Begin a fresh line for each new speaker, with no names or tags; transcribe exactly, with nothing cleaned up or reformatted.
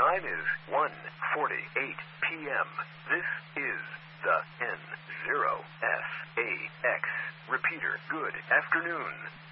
time is one forty-eight p.m. This is the N zero S A X repeater. Good afternoon.